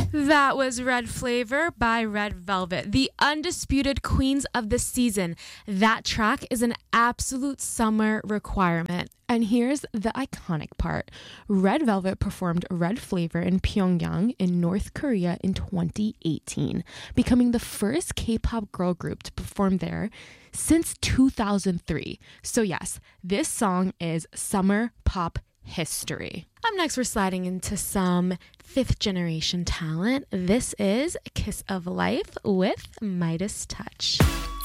That was Red Flavor by Red Velvet, the undisputed queens of the season. That track is an absolute summer requirement. And here's the iconic part. Red Velvet performed Red Flavor in Pyongyang in North Korea in 2018, becoming the first K-pop girl group to perform there since 2003. So yes, this song is summer pop history. Up next, we're sliding into some fifth generation talent. This is Kiss of Life with Midas Touch.